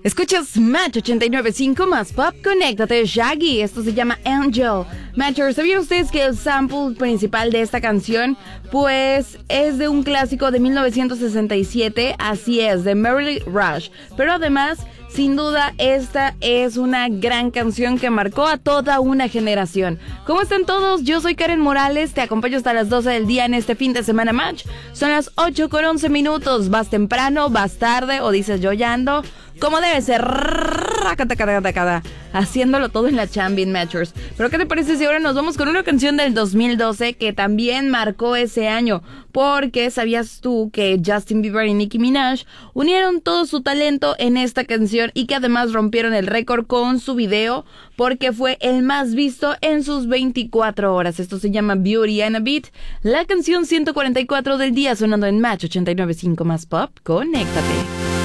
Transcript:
Escuchas Match 89.5 más Pop, conéctate, Shaggy. Esto se llama Angel. Matchers, ¿sabían ustedes que el sample principal de esta canción, pues, es de un clásico de 1967? Así es, de Mary Rush. Pero además, sin duda, esta es una gran canción que marcó a toda una generación. ¿Cómo están todos? Yo soy Karen Morales, te acompaño hasta las 12 del día en este fin de semana Match. Son las 8:11. ¿Vas temprano, vas tarde o dices yo ya ando? Como debe ser, haciéndolo todo en la Champion Matchers. Pero ¿qué te parece si ahora nos vamos con una canción del 2012 que también marcó ese año? Porque ¿sabías tú que Justin Bieber y Nicki Minaj unieron todo su talento en esta canción y que además rompieron el récord con su video porque fue el más visto en sus 24 horas? Esto se llama Beauty and a Beat, la canción 144 del día sonando en Match 89.5 más Pop. Conéctate.